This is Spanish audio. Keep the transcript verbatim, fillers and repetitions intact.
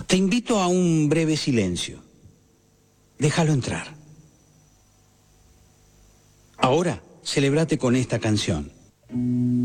Te invito a un breve silencio. Déjalo entrar. Ahora, celebrate con esta canción.